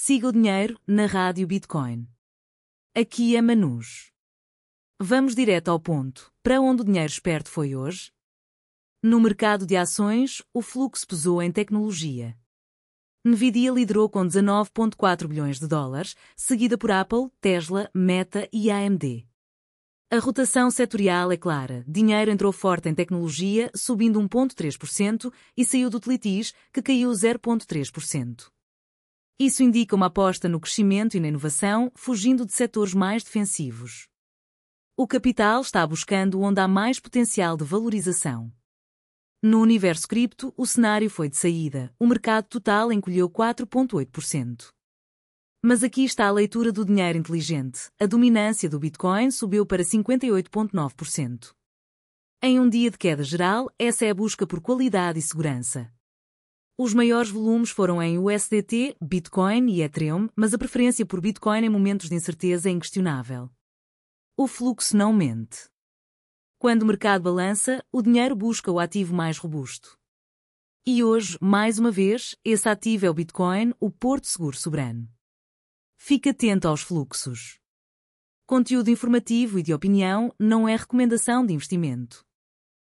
Siga o dinheiro na Rádio Bitcoin. Aqui é Manus. Vamos direto ao ponto. Para onde o dinheiro esperto foi hoje? No mercado de ações, o fluxo pesou em tecnologia. Nvidia liderou com 19,4 bilhões de dólares, seguida por Apple, Tesla, Meta e AMD. A rotação setorial é clara. Dinheiro entrou forte em tecnologia, subindo 1,3%, e saiu de utilities, que caiu 0,3%. Isso indica uma aposta no crescimento e na inovação, fugindo de setores mais defensivos. O capital está buscando onde há mais potencial de valorização. No universo cripto, o cenário foi de saída. O mercado total encolheu 4,8%. Mas aqui está a leitura do dinheiro inteligente. A dominância do Bitcoin subiu para 58,9%. Em um dia de queda geral, essa é a busca por qualidade e segurança. Os maiores volumes foram em USDT, Bitcoin e Ethereum, mas a preferência por Bitcoin em momentos de incerteza é inquestionável. O fluxo não mente. Quando o mercado balança, o dinheiro busca o ativo mais robusto. E hoje, mais uma vez, esse ativo é o Bitcoin, o porto seguro soberano. Fique atento aos fluxos. Conteúdo informativo e de opinião não é recomendação de investimento.